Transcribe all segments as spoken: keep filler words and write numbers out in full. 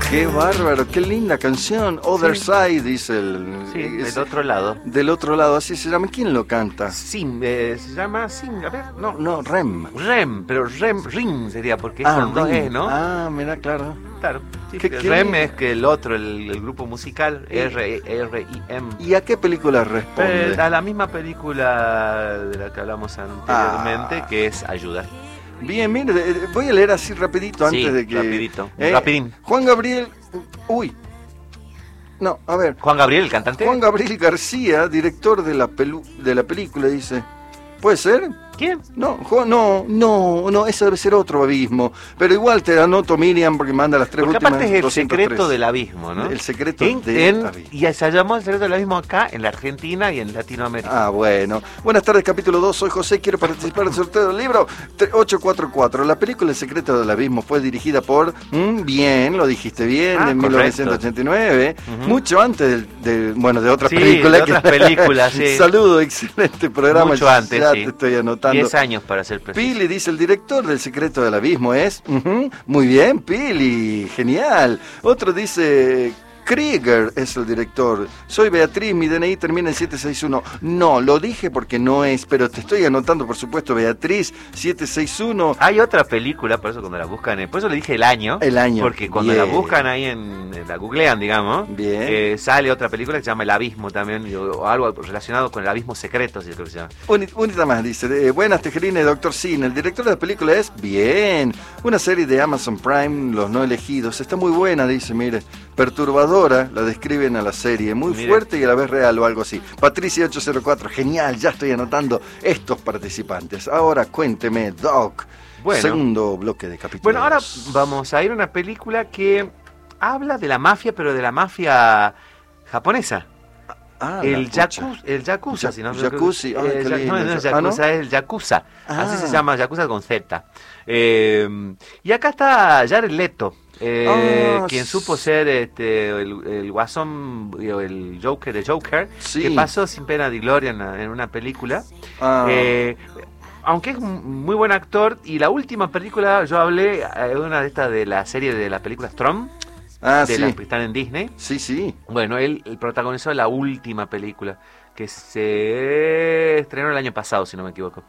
Qué bárbaro, qué linda canción. Other Sí. Side, dice el... Sí, es- del otro lado. Del otro lado, así se llama. ¿Quién lo canta? Sim, eh, se llama Sim, a ver, no, No, Rem. Rem, pero Rem, Ring sería porque es Ah, con dos Rem. E, ¿no? Ah, mira, claro. Claro. Sí, ¿Qué- porque qué Rem lindo? es que el otro, el, el grupo musical, R, R I M. ¿Y a qué película responde? Eh, a la misma película de la que hablamos anteriormente, Ah. que es Ayuda. Bien, mire, eh, voy a leer así rapidito Sí, antes de que... rapidito, Eh, rapidín. Juan Gabriel... Uy. No, a ver. Juan Gabriel, el cantante. Juan Gabriel García, director de la, pelu de la película, dice... ¿Puede ser? ¿Quién? No, Juan, no, no, no, ese debe ser otro abismo. Pero igual te anoto Miriam porque manda las tres Porque últimas. aparte es el doscientos tres. secreto del abismo, ¿no? El secreto En- del en- abismo. Y se llamó el secreto del abismo acá, en la Argentina y en Latinoamérica. Ah, bueno. Buenas tardes, capítulo dos. Soy José, quiero participar en el sorteo del libro ochocientos cuarenta y cuatro. La película El secreto del abismo fue dirigida por... mm, bien, lo dijiste bien, Ah, en correcto. mil novecientos ochenta y nueve. Ujú. Mucho antes del, del- bueno, de otras Sí, películas. de otras películas, sí. Saludo, excelente programa. Mucho antes, ya sí. te estoy anotando. Diez años para ser preciso. Pili dice, el director del secreto del abismo es... ujú, muy bien, Pili, genial. Otro dice... Krieger es el director. Soy Beatriz, mi D N I termina en siete seis uno. No, lo dije porque no es, pero te estoy anotando, por supuesto, Beatriz, siete seis uno. Hay otra película, por eso cuando la buscan, eh, por eso le dije el año. El año. Porque cuando Bien. la buscan ahí en, en la googlean, digamos, Bien. eh, sale otra película que se llama El Abismo también, o, o algo relacionado con el abismo secreto, si creo que se llama. Uni- Unita más dice, eh, buenas Tejerina y Doctor Sin, el director de la película es bien, una serie de Amazon Prime, Los No Elegidos, está muy buena, dice, mire, perturbadora, la describen a la serie, muy Mire. fuerte y a la vez real o algo así. Patricia ocho cero cuatro, genial, ya estoy anotando estos participantes. Ahora cuénteme, Doc, Bueno. segundo bloque de capítulos. Bueno, ahora vamos a ir a una película que habla de la mafia, pero de la mafia japonesa. Ah, el, la pucha. yakuza, el Yakuza, Ya- si no Jacuzzi, ay, eh, qué ya- lindo. no, no es Ah, ¿no? Yakuza, es el Yakuza. Ah. Así se llama, Yakuza con Z. Eh, y acá está Jared Leto, eh, Ah, quien s- supo ser este, el, el guasón, digo, el Joker de Joker, Sí. que pasó sin pena ni gloria en, la- en una película. Ah, Eh, aunque es un muy buen actor, y la última película, yo hablé de una de estas de la serie de las películas Tron, ah, de sí, las que están en Disney. sí, sí. Bueno, él, él protagonizó la última película que se estrenó el año pasado, si no me equivoco.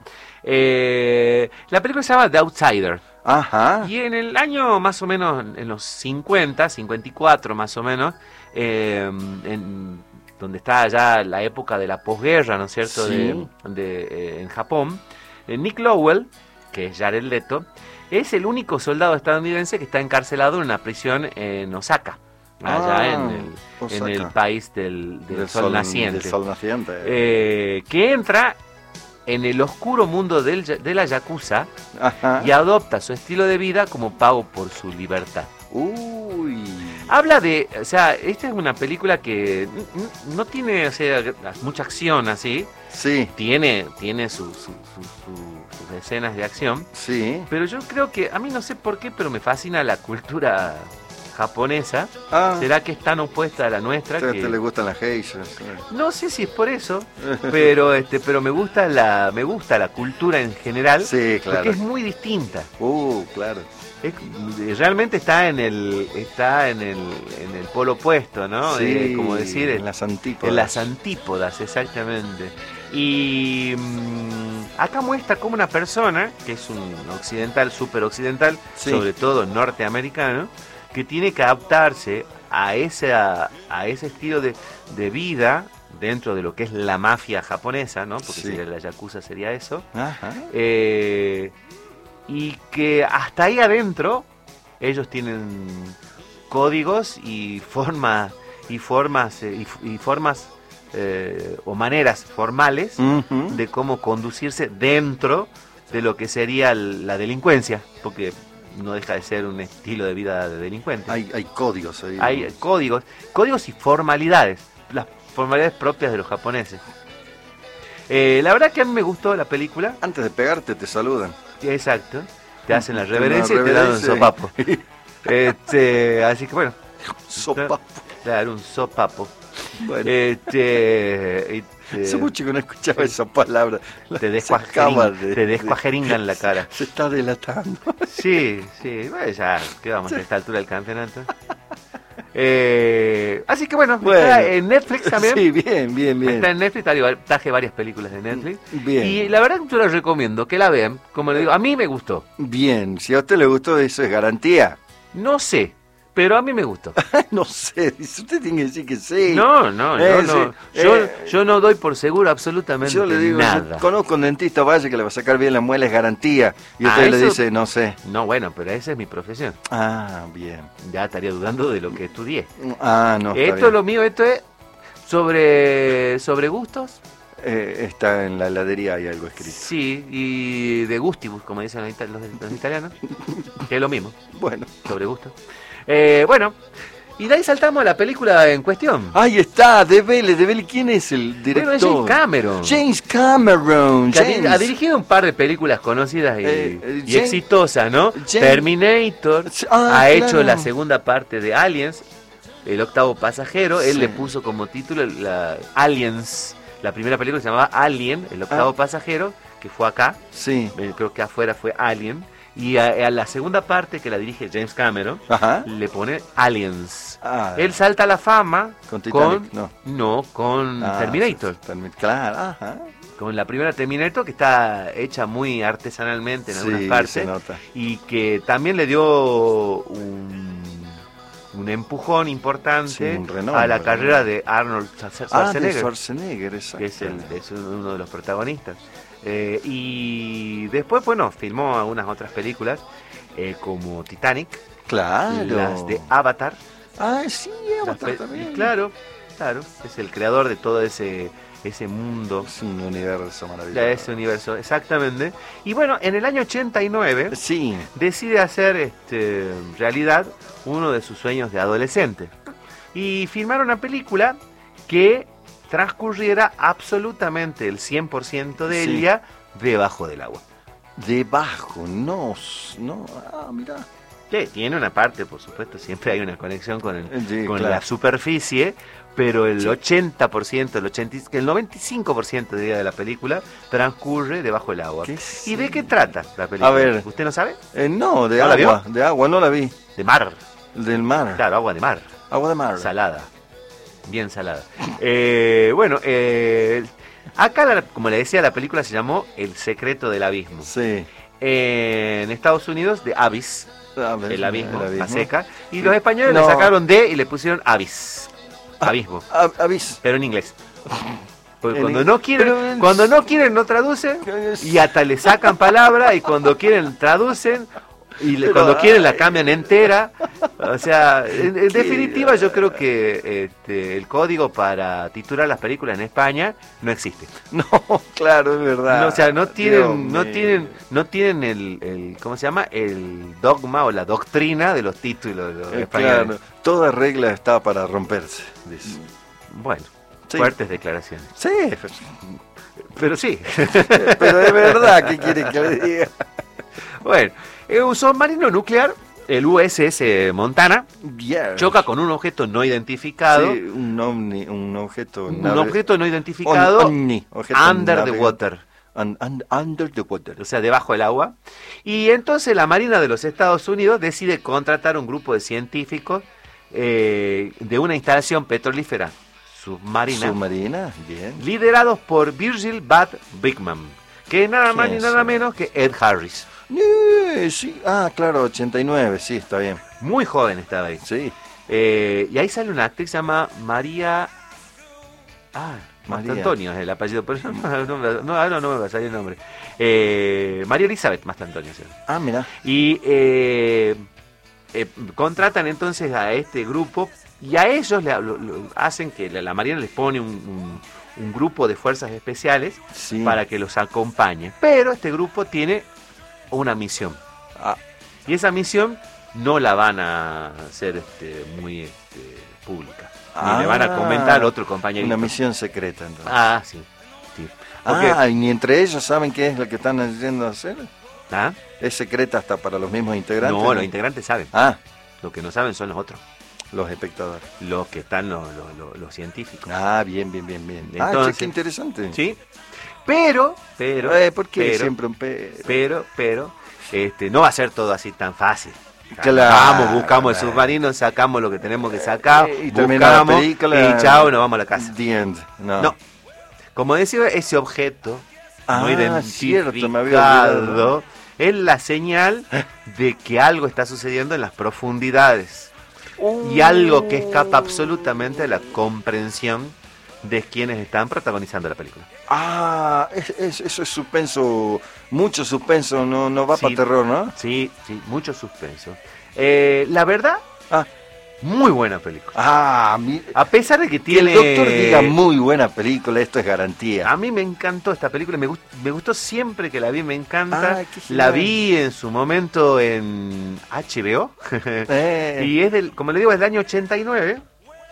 Eh, la película se llama The Outsider. Ajá. Y en el año más o menos, en los cincuenta, cincuenta y cuatro más o menos, eh, en, donde está ya la época de la posguerra, ¿no es cierto?, Sí. de, de, eh, en Japón, eh, Nick Lowell, que es Jared Leto, es el único soldado estadounidense que está encarcelado en una prisión en Osaka, allá Ah, en, el, Osaka. en el país del, del sol, naciente, Del sol naciente. eh, que entra en el oscuro mundo del, ya- de la Yakuza Ajá. y adopta su estilo de vida como pago por su libertad. Uy. Habla de, o sea, esta es una película que n- n- no tiene, o sea, mucha acción así, Sí, tiene, tiene su- su- su- su- sus escenas de acción, sí. pero yo creo que, a mí no sé por qué, pero me fascina la cultura japonesa. Ah, ¿Será que es tan opuesta a la a nuestra? usted que- te le gustan las geishas. No sé si es por eso, pero este, pero me gusta la, me gusta la cultura en general, Sí, claro. porque es muy distinta. Uh, claro. Es- realmente está en el, está en el, en el polo opuesto, ¿no? Sí, Eh, como decir, en las antípodas. en las antípodas, exactamente. Y mm, acá muestra como una persona, que es un occidental, súper occidental, Sí. sobre todo norteamericano, que tiene que adaptarse a ese, a, a ese estilo de, de vida dentro de lo que es la mafia japonesa, ¿no? Porque Sí. sería la Yakuza sería eso. Ajá. Eh, y que hasta ahí adentro ellos tienen códigos y formas y formas eh, y, f- y formas eh, o maneras formales Ujú. de cómo conducirse dentro de lo que sería l- la delincuencia, porque no deja de ser un estilo de vida de delincuente. Hay, hay códigos ahí. Hay códigos, códigos y formalidades, las formalidades propias de los japoneses. Eh, la verdad que a mí me gustó la película. Antes de pegarte te saludan. Exacto. Te hacen la Una reverencia y te dan un reverencia. sopapo. Este, así que bueno, Sopa. claro, un sopapo. Bueno, Este, y te, hace mucho que no escuchaba esa palabra. te Se acaba descuajeringan de- te descuajeringan la cara. Se está delatando. Sí, sí, bueno, ya, ¿qué vamos a esta altura del campeonato? Eh, así que bueno, Bueno. está en Netflix también. Sí, bien, bien, bien. Está en Netflix, traje traje varias películas de Netflix. Bien. Y la verdad yo les recomiendo que la vean. Como le digo, a mí me gustó. Bien, si a usted le gustó, eso es garantía. No sé, pero a mí me gustó. No sé, usted tiene que decir que sí. No, no, Eh, yo, no sí, yo, eh, yo no doy por seguro absolutamente Yo le digo, nada. yo conozco un dentista, vaya, que le va a sacar bien la muela, es garantía. Y Ah, usted le eso- dice, no sé. No, bueno, pero esa es mi profesión. Ah, bien. Ya estaría dudando de lo que estudié. Ah, no, está esto bien. es lo mío, esto es sobre, sobre gustos. Eh, está en la heladería, hay algo escrito. Sí, y de gustibus, como dicen los, ita- los- los italianos, que es lo mismo, Bueno. sobre gustos. Eh, bueno, y de ahí saltamos a la película en cuestión. Ahí está, Debele, Debele, ¿quién es el director? Bueno, es James Cameron. James Cameron. Que ha, James. ha dirigido un par de películas conocidas y, Eh, eh, y James- exitosas, ¿no? James- Terminator, Ah, ha hecho claro. la segunda parte de Aliens, El octavo pasajero. Él Sí. le puso como título la Aliens. La primera película se llamaba Alien, El octavo Ah. pasajero, que fue acá. Sí. Eh, Creo que afuera fue Alien. Y a, a la segunda parte, que la dirige James Cameron, Ajá. le pone Aliens. Ah, Él salta a la fama Con con, Titanic, no. no, con Ah, Terminator. sí, Termi- Claro, ajá. Con la primera Terminator, que está hecha muy artesanalmente en algunas Sí, partes. se nota. Y que también le dio un, un empujón importante Sí, un renombre, a la ¿no? carrera de Arnold Schwarzenegger, Ah, de Schwarzenegger, exacto. que es, el, es uno de los protagonistas. Eh, y después, bueno, filmó algunas otras películas, eh, como Titanic, Claro. las de Avatar. Ah, sí, las Avatar pe- también. y claro, claro, es el creador de todo ese, ese mundo, Es un universo maravilloso. de ese universo, exactamente. Y bueno, en el año ochenta y nueve Sí. decide hacer este, realidad uno de sus sueños de adolescente. Y filmar una película que transcurriera absolutamente el cien por ciento de Sí. ella debajo del agua. Debajo, no, no, ah, mira. Que tiene una parte, por supuesto, siempre hay una conexión con, el, Sí, con claro. la superficie, pero el Sí. ochenta por ciento, el, ochenta, y- el noventa y cinco por ciento de, de la película transcurre debajo del agua. ¿Qué ¿Y de sí? qué trata la película? A ver. ¿Usted no sabe? Eh, no, de ¿No la agua, de agua, no la vi. De mar. Del mar. Claro, agua de mar. Agua de mar. Salada. Bien salada. Eh, bueno, eh, acá, la- como le decía, la película se llamó El secreto del abismo. Sí. En Estados Unidos, de Abyss, A ver, el abismo, el abismo. a seca. Y Sí. los españoles No. le sacaron D y le pusieron Abyss. Abismo, A- avis. pero en inglés. Porque En cuando in- no quieren, pero en- cuando no quieren no traducen y hasta le sacan palabra y cuando quieren traducen y le- Pero, cuando quieren la ay. cambian entera. O sea, en, en Qué- definitiva yo creo que este, el código para titular las películas en España no existe. No, claro, es verdad. No, o sea, no Dios tienen, no mío. tienen, no tienen el, el, ¿cómo se llama? El dogma o la doctrina de los títulos de los Eh, españoles. claro, toda regla está para romperse, dice. Bueno, Sí. fuertes declaraciones. Sí, Pero sí. pero es verdad, ¿qué quiere que le diga? Bueno, eh, un submarino nuclear, el U S S Montana, Yes. choca con un objeto no identificado. Sí, un ovni, un objeto. Un nave- objeto no identificado On- ovni, objeto under the navega- water, un- un- under the water. o sea, debajo del agua. Y entonces la Marina de los Estados Unidos decide contratar un grupo de científicos eh, de una instalación petrolífera submarina, Submarina, bien. liderados por Virgil Bad Bigman, que es nada más ¿Quién ni es nada ese? menos que Ed Harris. Eh, sí. Ah, claro, ochenta y nueve, sí, está bien. Muy joven estaba ahí. Sí. Eh, y ahí sale una actriz que se llama María... Ah, María. Mastantonio es el apellido, pero no, no, me- no, ahora no me va a salir el nombre. Eh, María Elizabeth Mastantonio. ¿Sí? Ah, mira. Y eh, eh, contratan entonces a este grupo y a ellos le, lo- lo- hacen que la, la Marina les pone un, un- un grupo de fuerzas especiales Sí. para que los acompañe. Pero este grupo tiene una misión. Ah, Y esa misión no la van a hacer este, muy este, pública. Ni le van a Ah, comentar al otro compañerito. una misión secreta, entonces. Ah, sí. sí. Porque- Ah, y ni entre ellos saben qué es lo que están haciendo hacer. ¿Ah? Es secreta hasta para los mismos integrantes. No, los integrantes saben. Ah, Lo que no saben son los otros. los espectadores. Los que están los, los- los- los científicos. Ah, bien, bien, bien, bien. ah, Entonces- che, qué interesante. ¿Sí? Pero, pero, Eh, ¿Por qué pero, siempre un pero? pero, pero, este, no va a ser todo así tan fácil. Claro, vamos, buscamos el bueno. submarino, sacamos lo que tenemos que sacar, Y termina la buscamos película. y chao, nos vamos a la casa. The end. No. No, como decía, ese objeto no Ah, cierto, me había identificado olvidado. es la señal de que algo está sucediendo en las profundidades y algo que escapa absolutamente de la comprensión de quienes están protagonizando la película. Ah, es, es- eso es suspenso, mucho suspenso, no, no va Sí. para terror, ¿no? Sí, sí, mucho suspenso. Eh, la verdad, Ah, muy buena película. ah mi- A pesar de que que el tiene... doctor diga muy buena película, esto es garantía. A mí me encantó esta película, me, gust- me gustó siempre que la vi, me encanta. Ah, qué genial. La vi en su momento en H B O. Eh, Y es del, como le digo, es del año ochenta y nueve.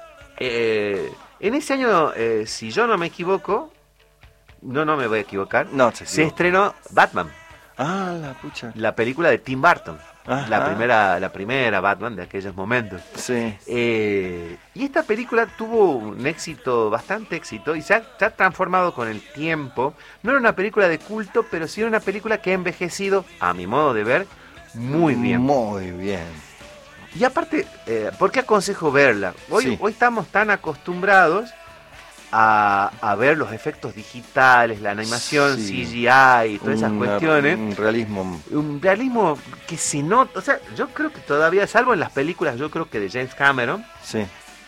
Eh, en ese año, eh, si yo no me equivoco, no, no me voy a equivocar, no, se se equivocó. estrenó Batman, Ah, la pucha. la película de Tim Burton. Ajá. La primera, la primera Batman de aquellos momentos. Sí. Eh, y esta película tuvo un éxito, bastante éxito, y se ha, se ha transformado con el tiempo. No era una película de culto, pero sí era una película que ha envejecido, a mi modo de ver, muy bien. Muy bien. Y aparte, eh, ¿por qué aconsejo verla? Hoy, Sí. hoy estamos tan acostumbrados a, a ver los efectos digitales, la animación, Sí. C G I y todas esas Un- cuestiones. Un realismo. Un realismo que se nota, o sea, yo creo que todavía, salvo en las películas, yo creo que de James Cameron, Sí.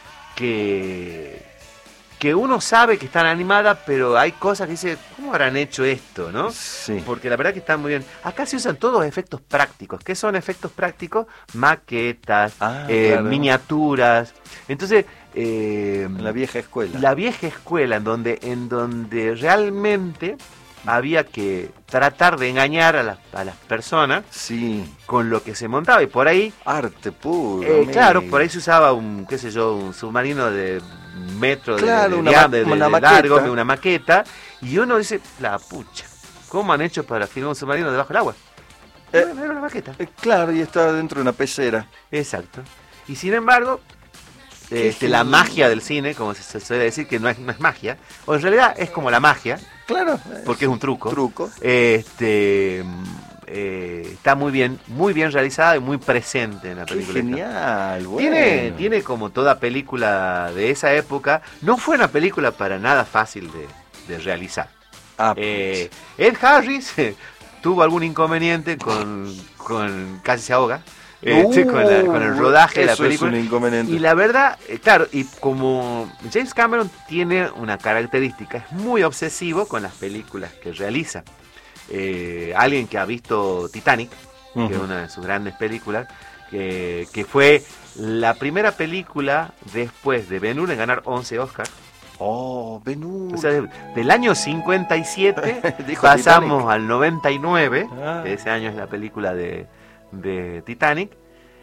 que, que uno sabe que están animadas, pero hay cosas que dice, ¿cómo habrán hecho esto, no? Sí. Porque la verdad que están muy bien. Acá se usan todos efectos prácticos. ¿Qué son efectos prácticos? Maquetas, Ah, eh, claro. miniaturas. Entonces, eh, La vieja escuela. la vieja escuela en donde, en donde realmente había que tratar de engañar a las, a las personas Sí. con lo que se montaba. Y por ahí, Arte puro. eh, amigo. claro, por ahí se usaba un, qué sé yo, un submarino de metro de, Claro, de, una dia- ma- de- de- una de maqueta. largo, una maqueta. Y uno dice, la pucha, ¿cómo han hecho para filmar un submarino debajo del agua? Eh, Era era una maqueta. Eh, claro, y está dentro de una pecera. Exacto. Y sin embargo, Qué este, la genial. magia del cine, como se, se suele decir, que no es, no es magia, o en realidad es como la magia, Claro. porque es un truco. Truco. Este mm, eh, está muy bien, muy bien realizada y muy presente en la Qué película. esta. genial. Bueno. Tiene, tiene como toda película de esa época, no fue una película para nada fácil de, de realizar. Ah, Eh, Ed Harris tuvo algún inconveniente con, con casi se ahoga, este, con, la- con el rodaje de la Uh, eso película. Es un inconveniente. Y la verdad, eh, claro, y como James Cameron tiene una característica, es muy obsesivo con las películas que realiza. Eh, alguien que ha visto Titanic, que es Ujú. una de sus grandes películas, que, que fue la primera película después de Ben Hur en ganar once Oscars. Oh, Benur. O sea, de- del año cincuenta y siete Dijo pasamos Titanic. al noventa y nueve, Ah. que ese año es la película de, de Titanic,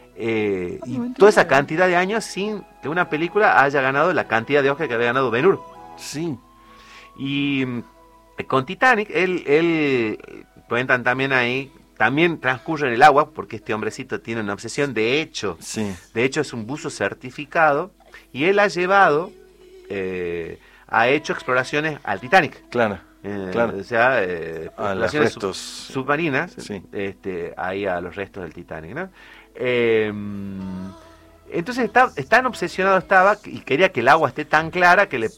eh, Ah, y noventa y nueve. toda esa cantidad de años sin que una película haya ganado la cantidad de Oscar que había ganado Ben Hur. Sí. Y mm, con Titanic, él, él, eh, cuentan también ahí, también transcurre en el agua, porque este hombrecito tiene una obsesión, de hecho, Sí. de hecho es un buzo certificado, y él ha llevado, eh, ha hecho exploraciones al Titanic. Claro. Eh, Claro. O sea, eh, A los exploraciones sub- restos. submarinas, Sí. este, ahí a los restos del Titanic, ¿no? Eh, entonces está, tan obsesionado estaba y quería que el agua esté tan clara que le,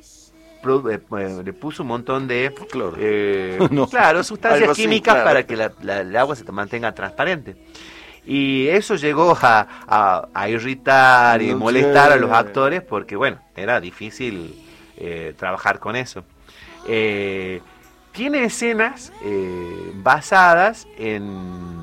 pro- eh, eh, le puso un montón de Cloro. eh, No, claro, sustancias algo así, químicas claro. para que la, la- el agua se mantenga transparente. Y eso llegó a, a- a irritar y No molestar a sé. los actores porque, bueno, era difícil eh, trabajar con eso. Eh, tiene escenas eh, basadas en,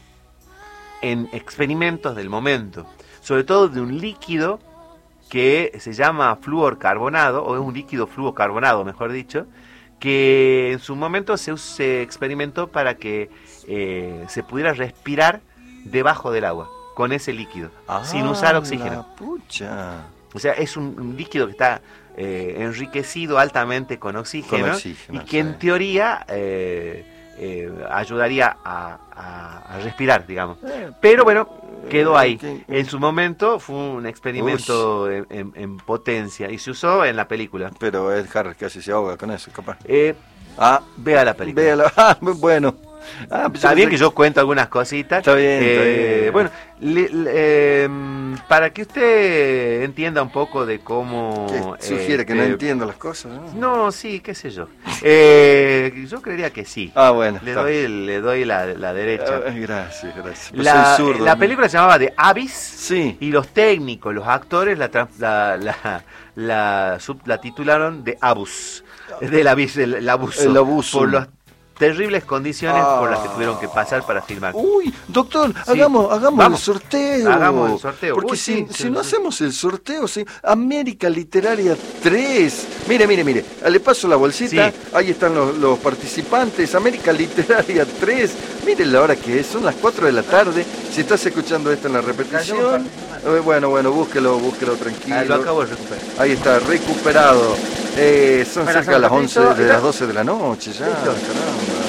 en experimentos del momento, sobre todo de un líquido que se llama fluorcarbonado, o es un líquido fluorcarbonado, mejor dicho, que en su momento se, us- se experimentó para que eh, se pudiera respirar debajo del agua, con ese líquido, sin usar Ah, oxígeno. la pucha. O sea, es un, un líquido que está eh, enriquecido altamente con oxígeno, Con oxígeno, y que en sí. teoría eh, eh, ayudaría a, a- a respirar, digamos. Eh, Pero bueno, quedó ahí. que- En su momento fue un experimento en, en- en potencia y se usó en la película. Pero Ed Harris casi se ahoga con eso, capaz. Eh, Ah, vea la película. véala. Ah, bueno. Ah, pues Está yo bien pensé que yo cuento algunas cositas. Está bien, está Eh, bien. Bueno, le- le- eh, para que usted entienda un poco de cómo... ¿Qué? Sugiere que no este, entiendo las cosas, ¿no? No, sí, qué sé yo. Eh, yo creería que sí. Ah, bueno. Le está. doy, le doy la, la derecha. Ah, gracias, gracias. Pues La, soy zurdo, la ¿no? película se llamaba The Abyss. Sí. Y los técnicos, los actores la, trans- la, la, la, sub- la titularon The Abus. Del abis, el, el abuso. El abuso. Por las terribles condiciones Ah. por las que tuvieron que pasar para filmar. Uy, doctor, Sí. hagamos, hagamos Vamos. el sorteo. Hagamos el sorteo. Porque Uy, si, sí, si sí, no sí. hacemos el sorteo, sí. América Literaria tres. Mire, mire, mire. Le paso la bolsita. Sí. Ahí están los, los participantes. América Literaria tres. Miren la hora que es. Son las cuatro de la tarde. Si estás escuchando esto en la repetición. eh, Bueno, bueno, búsquelo, búsquelo tranquilo. Ah, lo acabo de recuperar. Ahí está, recuperado. Eh, son Bueno, cerca de las San once, Patricio, de ¿está? las doce de la noche ya. Listo. Caramba.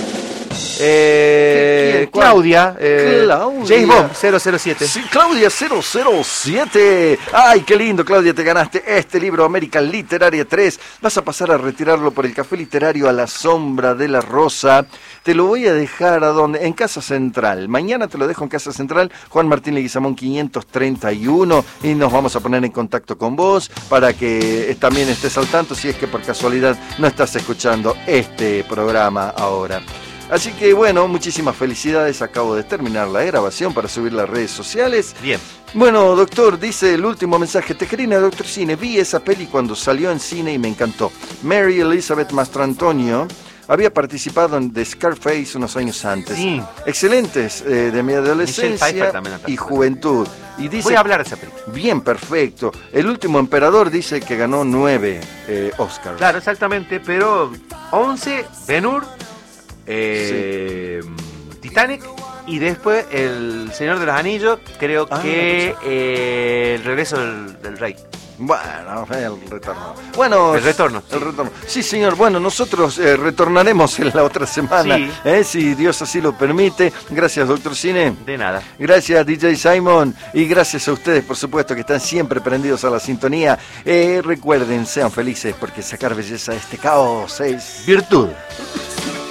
Eh, ¿Quién? ¿Cuál? Claudia, eh, Claudia. James Bond cero cero siete. Sí, Claudia cero cero siete. Ay, qué lindo, Claudia, te ganaste este libro, American Literaria tres. Vas a pasar a retirarlo por el Café Literario A la Sombra de la Rosa. Te lo voy a dejar a donde, en Casa Central. Mañana te lo dejo en Casa Central, Juan Martín Leguizamón quinientos treinta y uno, y nos vamos a poner en contacto con vos para que también estés al tanto si es que por casualidad no estás escuchando este programa ahora. Así que bueno, muchísimas felicidades, acabo de terminar la grabación para subir las redes sociales. Bien. Bueno, doctor, dice el último mensaje, Tejerina, doctor Cine, vi esa peli cuando salió en cine y me encantó. Mary Elizabeth Mastrantonio había participado en The Scarface unos años antes. Sí. Excelentes, eh, de mi Michelle adolescencia Pfeiffer también ha y participado. juventud. Y dice, Voy a hablar de esa película. bien, perfecto. El último emperador dice que ganó nueve eh, Oscars. Claro, exactamente, pero once, Ben-Hur, eh, Titanic y después El Señor de los Anillos, creo Ah, que eh, El Regreso del, del Rey. Bueno, el retorno. Bueno, El retorno, El sí. retorno. Sí, señor. Bueno, nosotros eh, retornaremos en la otra semana, Sí. eh, si Dios así lo permite. Gracias, doctor Cine. De nada. Gracias, D J Simon. Y gracias a ustedes, por supuesto, que están siempre prendidos a la sintonía. Eh, recuerden, sean felices, porque sacar belleza de este caos es Virtud.